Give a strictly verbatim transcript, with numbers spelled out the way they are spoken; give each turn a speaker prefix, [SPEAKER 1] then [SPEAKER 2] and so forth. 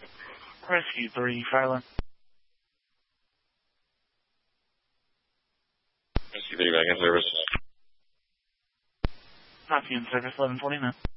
[SPEAKER 1] Rescue three, Charlotte.
[SPEAKER 2] Rescue three back in service.
[SPEAKER 1] Copy in service eleven forty-nine.